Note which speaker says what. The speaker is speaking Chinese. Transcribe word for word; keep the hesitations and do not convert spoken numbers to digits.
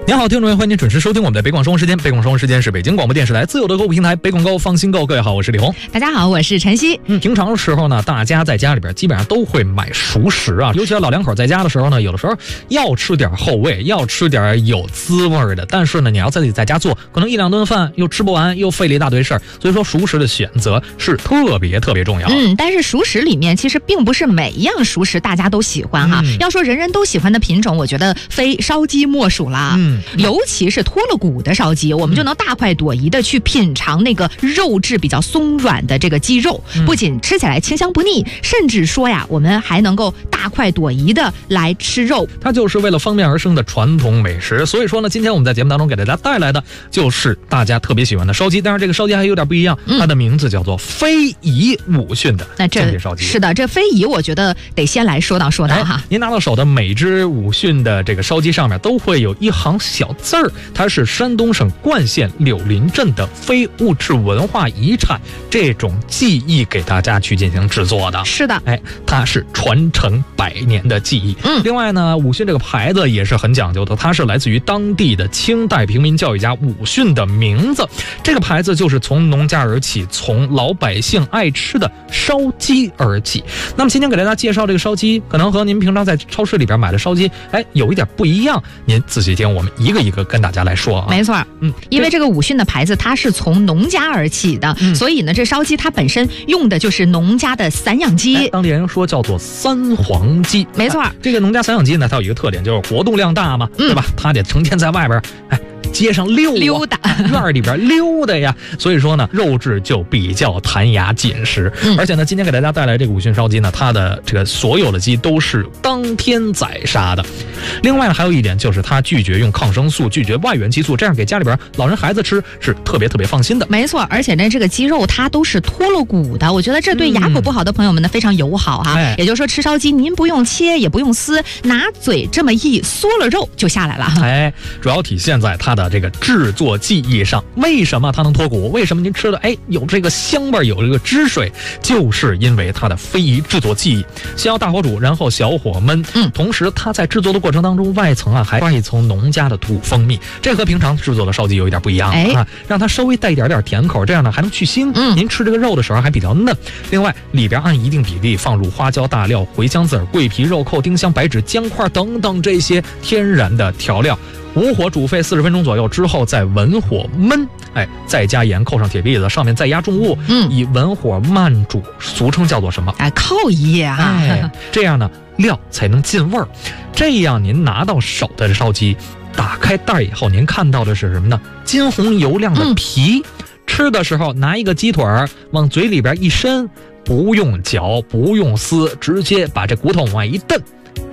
Speaker 1: 您好，听众朋友，欢迎您准时收听我们的北广生活时间。北广生活时间是北京广播电视台自有的购物平台北广购，放心购。各位好，我是李红。
Speaker 2: 大家好，我是晨曦。
Speaker 1: 嗯，平常的时候呢，大家在家里边基本上都会买熟食啊，尤其是老两口在家的时候呢，有的时候要吃点后味，要吃点有滋味的。但是呢，你要自己在家做，可能一两顿饭又吃不完，又费了一大堆事儿。所以说，熟食的选择是特别特别重要。
Speaker 2: 嗯，但是熟食里面其实并不是每一样熟食大家都喜欢哈。嗯、要说人人都喜欢的品种，我觉得非烧鸡莫属啦。嗯，尤其是脱了骨的烧鸡，我们就能大快朵颐的去品尝那个肉质比较松软的这个鸡肉，不仅吃起来清香不腻，甚至说呀，我们还能够大快朵颐的来吃肉。
Speaker 1: 它就是为了方便而生的传统美食。所以说呢，今天我们在节目当中给大家带来的就是大家特别喜欢的烧鸡。但是这个烧鸡还有点不一样，它的名字叫做非遗武训的正品烧鸡。
Speaker 2: 是的，这非遗我觉得得先来说道说道哈。
Speaker 1: 您拿到手的每只武训的这个烧鸡上面都会有一行小字儿，它是山东省冠县柳林镇的非物质文化遗产这种技艺给大家去进行制作的。
Speaker 2: 是的，
Speaker 1: 哎，它是传承百年的技艺。嗯，另外呢，武训这个牌子也是很讲究的，它是来自于当地的清代平民教育家武训的名字。这个牌子就是从农家而起，从老百姓爱吃的烧鸡而起。那么今天给大家介绍这个烧鸡，可能和您平常在超市里边买的烧鸡，哎，有一点不一样。您仔细听，我们一个一个跟大家来说啊。
Speaker 2: 没错，嗯，因为这个武训的牌子它是从农家而起的，嗯、所以呢，这烧鸡它本身用的就是农家的散养鸡，
Speaker 1: 哎、当地人说叫做三黄鸡。
Speaker 2: 没错、
Speaker 1: 哎，这个农家散养鸡呢，它有一个特点，就是活动量大嘛，嗯、对吧？它得成天在外边，哎。街上溜、啊、
Speaker 2: 溜达，
Speaker 1: 院里边溜达呀，所以说呢，肉质就比较弹牙紧实。嗯、而且呢，今天给大家带来这个武训烧鸡呢，它的这个所有的鸡都是当天宰杀的。另外呢，还有一点就是它拒绝用抗生素，拒绝外源激素，这样给家里边老人孩子吃是特别特别放心的。
Speaker 2: 没错，而且呢，这个鸡肉它都是脱了骨的，我觉得这对牙口不好的朋友们呢非常友好哈。嗯、也就是说，吃烧鸡您不用切，也不用撕，拿嘴这么一嗦了肉就下来了。
Speaker 1: 哎，主要体现在它的这个制作技艺上。为什么它能脱骨？为什么您吃的哎有这个香味，有这个汁水？就是因为它的非遗制作技艺。先要大火煮，然后小火焖。嗯，同时它在制作的过程当中，外层啊还刷一层农家的土蜂蜜，这和平常制作的烧鸡有一点不一样、哎、啊，让它稍微带一点点甜口，这样呢还能去腥。嗯，您吃这个肉的时候还比较嫩。另外里边按一定比例放入花椒、大料、茴香籽、桂皮、肉蔻、丁香、白芷、姜块等等这些天然的调料。无火煮沸四十分钟左右之后，再文火焖，哎，再加盐，扣上铁篦子，上面再压重物，嗯，以文火慢煮，俗称叫做什么？
Speaker 2: 哎，靠一啊！
Speaker 1: 哎，这样呢，料才能进味儿。这样您拿到手的烧鸡，打开袋以后，您看到的是什么呢？金红油亮的皮。嗯、吃的时候，拿一个鸡腿儿往嘴里边一伸。不用嚼，不用撕，直接把这骨头往外一蹬，